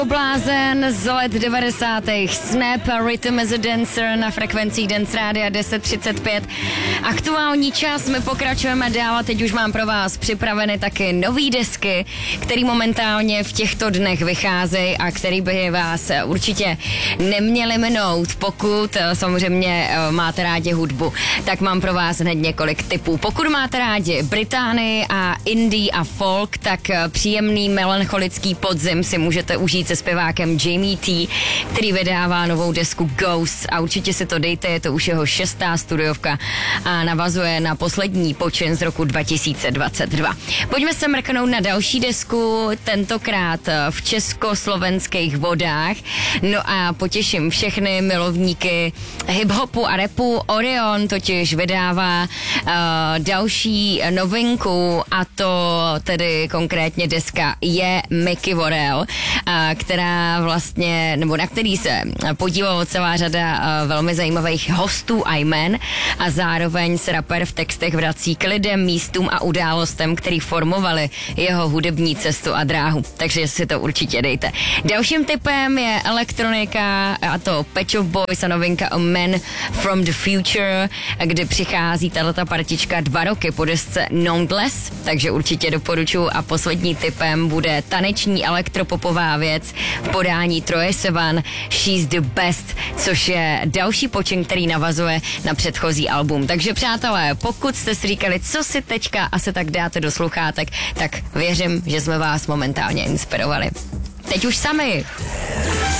Blázen z let 90. Snap Rhythm as a Dancer na frekvencích Dance Rádia 1035. Aktuální čas, my pokračujeme dál a teď už mám pro vás připraveny taky nový desky, který momentálně v těchto dnech vycházejí a který by vás určitě neměli minout, pokud samozřejmě máte rádi hudbu. Tak mám pro vás hned několik tipů. Pokud máte rádi Británii a indie a folk, tak příjemný melancholický podzim si můžete užít se zpěvákem Jamie T, který vydává novou desku Ghost a určitě si to dejte, je to už jeho 6. studiovka a navazuje na poslední počin z roku 2022. Pojďme se mrknout na další desku, tentokrát v československých vodách. No a potěším všechny milovníky hip-hopu a rapu. Orion totiž vydává další novinku a to tedy konkrétně deska je Mickey Vorel, která vlastně, nebo na který se podívala celá řada velmi zajímavých hostů a jmen a zároveň se rapper v textech vrací k lidem, místům a událostem, který formovali jeho hudební cestu a dráhu. Takže si to určitě dejte. Dalším tipem je elektronika a to Pet Shop Boys a novinka A Man from the Future, kdy přichází tato partička 2 roky po desce Nonetheless, takže určitě doporučuji a poslední tipem bude taneční elektropopová věc v podání Troye Sivan She's the Best, což je další počin, který navazuje na předchozí album. Takže přátelé, pokud jste si říkali, co si teďka asi tak dáte do sluchátek, tak věřím, že jsme vás momentálně inspirovali. Teď už sami.